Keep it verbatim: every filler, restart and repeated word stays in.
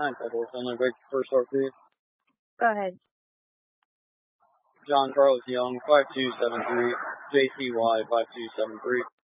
nine five four, Finland, break first R P. Go ahead. John Carlos Young, five two seven three, J C Y five two seven three.